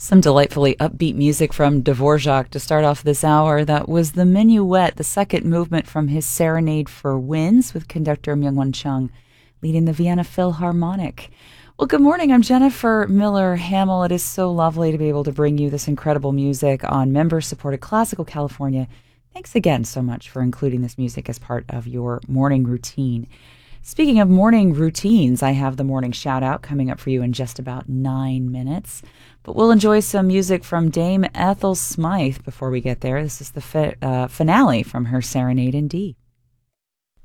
Some delightfully upbeat music from Dvorak to start off this hour. That was the Minuet, the second movement from his Serenade for Winds, with conductor Myung-Whun Chung leading the Vienna Philharmonic. Well, good morning. I'm Jennifer Miller Hamill. It is so lovely to be able to bring you this incredible music on member-supported Classical California. Thanks again so much for including this music as part of your morning routine. Speaking of morning routines, I have the morning shout-out coming up for you in just about 9 minutes. But we'll enjoy some music from Dame Ethel Smythe before we get there. This is the finale from her Serenade in D.